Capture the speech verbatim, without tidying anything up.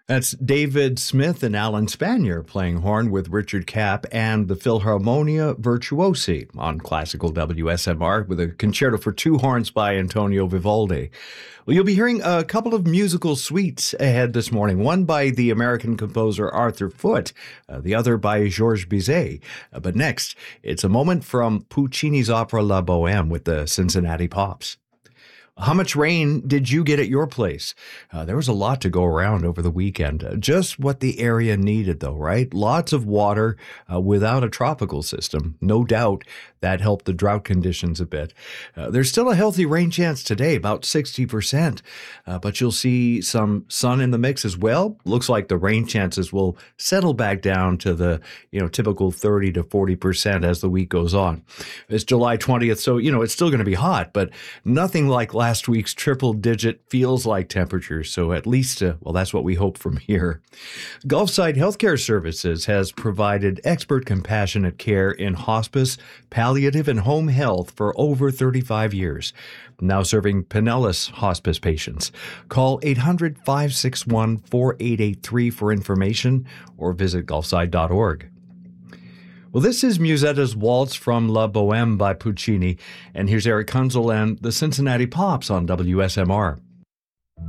That's David Smith and Alan Spanier playing horn with Richard Kapp and the Philharmonia Virtuosi on Classical W S M R with a concerto for two horns by Antonio Vivaldi. Well, you'll be hearing a couple of musical suites ahead this morning, one by the American composer Arthur Foote, uh, the other by Georges Bizet. Uh, but next, it's a moment from Puccini's opera La Bohème with the Cincinnati Pops. How much rain did you get at your place? Uh, there was a lot to go around over the weekend. Uh, just what the area needed, though, right? Lots of water uh, without a tropical system. No doubt that helped the drought conditions a bit. Uh, there's still a healthy rain chance today, about sixty percent. Uh, but you'll see some sun in the mix as well. Looks like the rain chances will settle back down to the, you know, typical thirty to forty percent as the week goes on. It's July twentieth, so, you know, it's still going to be hot, but nothing like last week's triple-digit feels-like temperatures, so at least, uh, well, that's what we hope from here. Gulfside Healthcare Services has provided expert compassionate care in hospice, palliative, and home health for over thirty-five years, now serving Pinellas hospice patients. Call eight hundred, five six one, four eight eight three for information or visit gulfside dot org. Well, this is Musetta's Waltz from La Bohème by Puccini, and here's Eric Kunzel and the Cincinnati Pops on W S M R.